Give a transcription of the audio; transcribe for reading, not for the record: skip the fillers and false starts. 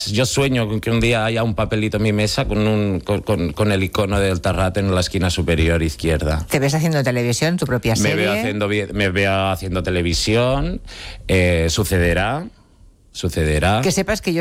Yo sueño con que un día haya un papelito en mi mesa con el icono del Terrat en la esquina superior izquierda. ¿Te ves haciendo televisión, tu propia serie? Me veo haciendo televisión. Sucederá. Que sepas que yo